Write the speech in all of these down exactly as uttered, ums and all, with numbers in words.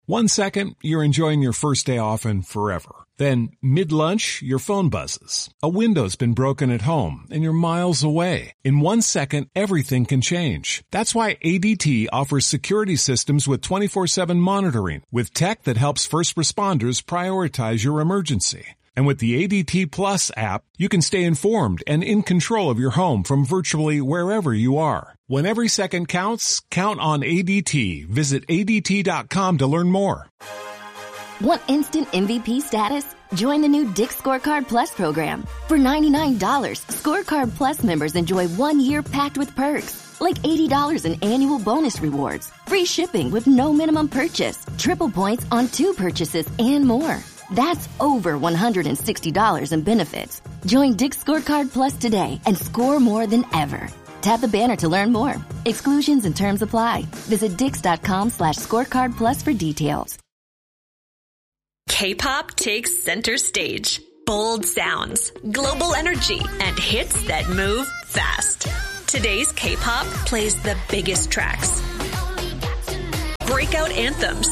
One second, you're enjoying your first day off and forever. Then, mid-lunch, your phone buzzes. A window's been broken at home, and you're miles away. In one second, everything can change. That's why A D T offers security systems with twenty-four seven monitoring, with tech that helps first responders prioritize your emergency. And with the A D T Plus app, you can stay informed and in control of your home from virtually wherever you are. When every second counts, count on A D T. Visit A D T dot com to learn more. Want instant M V P status? Join the new Dick's Scorecard Plus program. For ninety-nine dollars, Scorecard Plus members enjoy one year packed with perks, like eighty dollars in annual bonus rewards, free shipping with no minimum purchase, triple points on two purchases, and more. That's over one hundred sixty dollars in benefits. Join Dick's Scorecard Plus today and score more than ever. Tap the banner to learn more. Exclusions and terms apply. Visit dix.com slash scorecard plus for details. K-pop takes center stage. Bold sounds, global energy, and hits that move fast. Today's K-pop plays the biggest tracks, breakout anthems,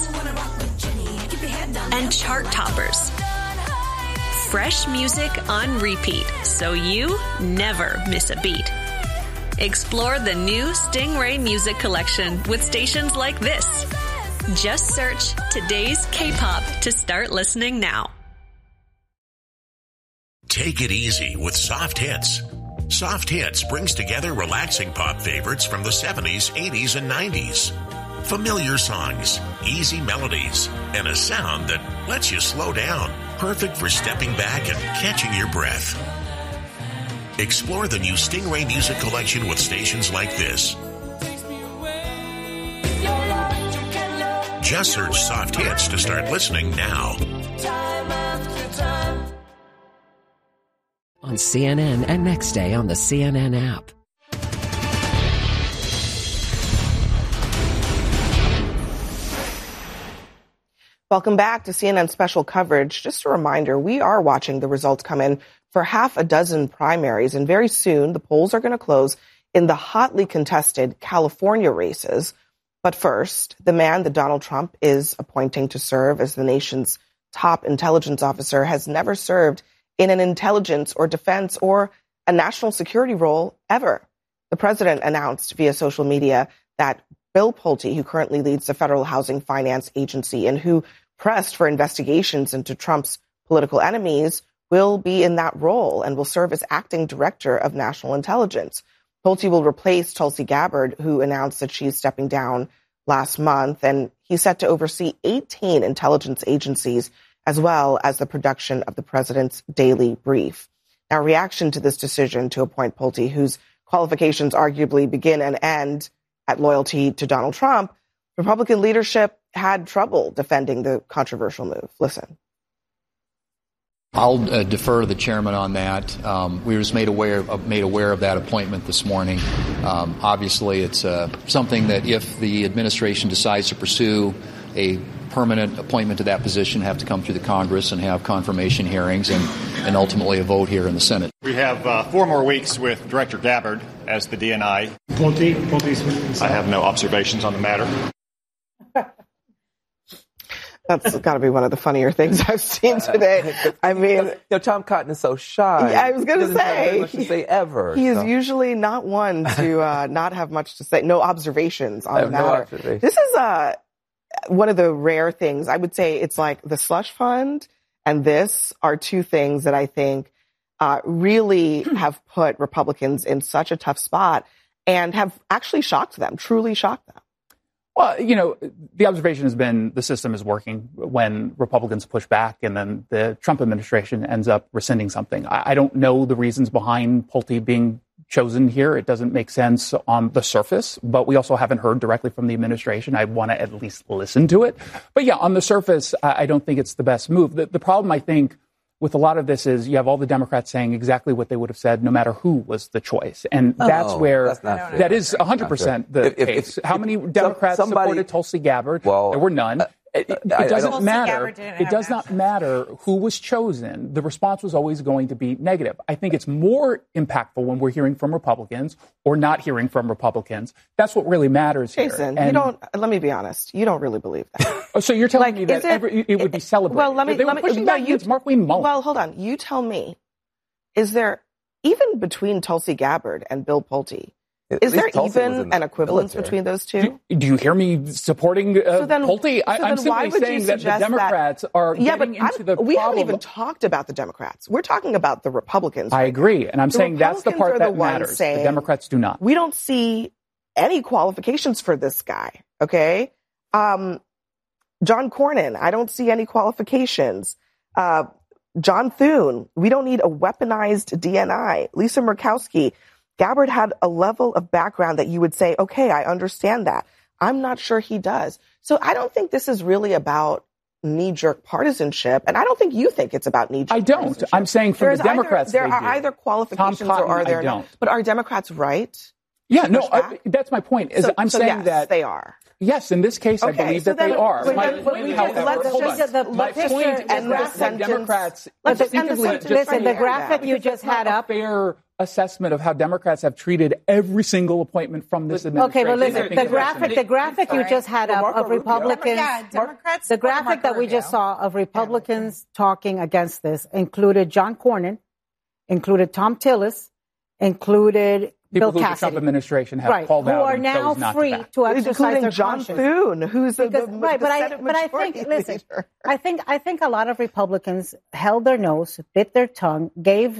and chart toppers. Fresh music on repeat, so you never miss a beat. Explore the new Stingray Music Collection with stations like this. Just search Today's K-pop to start listening now. Take it easy with Soft Hits. Soft Hits brings together relaxing pop favorites from the seventies, eighties, and nineties. Familiar songs, easy melodies, and a sound that lets you slow down. Perfect for stepping back and catching your breath. Explore the new Stingray Music Collection with stations like this. Just search Soft Hits to start listening now. On C N N and next day on the C N N app. Welcome back to C N N Special Coverage. Just a reminder, we are watching the results come in for half a dozen primaries, and very soon the polls are going to close in the hotly contested California races. But first, the man that Donald Trump is appointing to serve as the nation's top intelligence officer has never served in an intelligence or defense or a national security role ever. The president announced via social media that Bill Pulte, who currently leads the Federal Housing Finance Agency and who pressed for investigations into Trump's political enemies, will be in that role and will serve as acting director of national intelligence. Pulte will replace Tulsi Gabbard, who announced that she's stepping down last month, and he's set to oversee eighteen intelligence agencies as well as the production of the president's daily brief. Now, reaction to this decision to appoint Pulte, whose qualifications arguably begin and end at loyalty to Donald Trump, Republican leadership had trouble defending the controversial move. Listen. I'll uh, defer to the chairman on that. Um, we were just made aware of, made aware of that appointment this morning. Um, obviously, it's uh, something that if the administration decides to pursue a permanent appointment to that position, have to come through the Congress and have confirmation hearings and, and ultimately a vote here in the Senate. We have uh, four more weeks with Director Gabbard as the D N I. Pulte, Pulte, I have no observations on the matter. That's got to be one of the funnier things I've seen today. I mean, you know, Tom Cotton is so shy. I was going to say, have much to say ever. He so. is usually not one to uh, not have much to say. No observations on the matter. No this is uh, one of the rare things. I would say it's like the slush fund and this are two things that I think uh, really have put Republicans in such a tough spot and have actually shocked them, truly shocked them. Well, you know, the observation has been the system is working when Republicans push back and then the Trump administration ends up rescinding something. I, I don't know the reasons behind Pulte being chosen here. It doesn't make sense on the surface, but we also haven't heard directly from the administration. I want to at least listen to it. But yeah, on the surface, I, I don't think it's the best move. The, the problem, I think, with a lot of this is you have all the Democrats saying exactly what they would have said no matter who was the choice. And oh, that's where that's not that is one hundred percent the if, if, case. if, How if, many Democrats somebody, supported Tulsi Gabbard? Well, there were none. Uh, It, it I, doesn't I matter. It does not matter who was chosen. The response was always going to be negative. I think it's more impactful when we're hearing from Republicans or not hearing from Republicans. That's what really matters here. Jason, and, you don't. Let me be honest. You don't really believe that. Oh, so you're telling like, me that it, every, it would be celebrated? Well, let me. They let were me pushing no, back you, against Markwayne Mullin. Well, hold on. You tell me. Is there even between Tulsi Gabbard and Bill Pulte? At Is there Tulsi even an equivalence military. between those two? Do, do you hear me supporting uh, so then, Pulte? I, so I'm then why simply would you saying that the Democrats that, are yeah, getting but into the we problem. haven't even talked about the Democrats. We're talking about the Republicans. I right agree, now. and I'm the saying that's the part Republicans are that the ones matters. saying, the Democrats do not. We don't see any qualifications for this guy. Okay, um, John Cornyn. I don't see any qualifications. Uh, John Thune. We don't need a weaponized D N I. Lisa Murkowski. Gabbard had a level of background that you would say, okay, I understand that. I'm not sure he does. So I don't think this is really about knee-jerk partisanship, and I don't think you think it's about knee-jerk I don't. partisanship. I'm saying for There's the Democrats, either, there they are do. either qualifications Tom Cotton, or are there I not. don't. But are Democrats right? Yeah, no, I, that's my point. Is So, I'm so saying yes, that they are. Yes, in this case, Okay, I believe so that they then- are. wait, My wait, point, wait, however, let's hold just- on. the- My let's point just is end that this the sentence. Democrats Let's just end the instinctively sentence. just Listen, the Hear graphic that. you because just that's had not up. a fair assessment of how Democrats have treated every single appointment from this Okay, administration. but listen, I think the graphic, the graphic you just had up of Republicans, Yeah, Democrats. the graphic that we just saw of Republicans talking against this included John Cornyn, included Tom Tillis, included People Bill who the Cassidy. Trump administration have right, called who out are and now chose not free to back. to exercise Including their John conscience. Thune, who's the, Because, the, right, the but I, Senate but I majority think, listen, leader. I think, I think a lot of Republicans held their nose, bit their tongue, gave